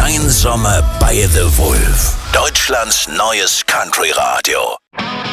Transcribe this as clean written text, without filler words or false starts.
Dein Sommer bei The Wolf. Deutschlands neues Country-Radio.